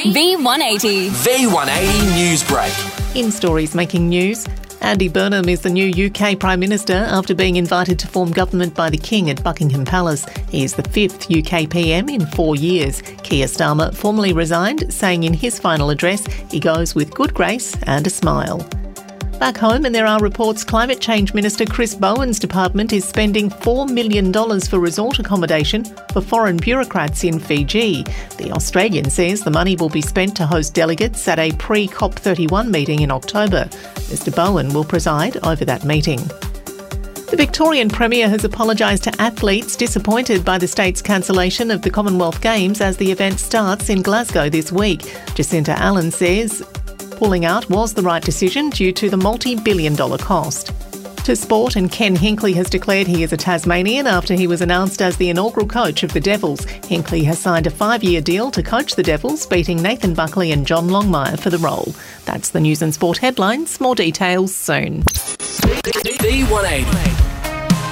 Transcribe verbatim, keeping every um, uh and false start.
V one eighty. V one eighty News Break. In stories making news, Andy Burnham is the new U K Prime Minister after being invited to form government by the King at Buckingham Palace. He is the fifth U K P M in four years. Keir Starmer formally resigned, saying in his final address he goes with good grace and a smile. Back home, and there are reports Climate Change Minister Chris Bowen's department is spending four million dollars for resort accommodation for foreign bureaucrats in Fiji. The Australian says the money will be spent to host delegates at a pre-COP thirty-one meeting in October. Mister Bowen will preside over that meeting. The Victorian Premier has apologised to athletes disappointed by the state's cancellation of the Commonwealth Games as the event starts in Glasgow this week. Jacinta Allen says pulling out was the right decision due to the multi-billion dollar cost. To sport, and Ken Hinkley has declared he is a Tasmanian after he was announced as the inaugural coach of the Devils. Hinkley has signed a five-year deal to coach the Devils, beating Nathan Buckley and John Longmire for the role. That's the news and sport headlines. More details soon. V one eighty.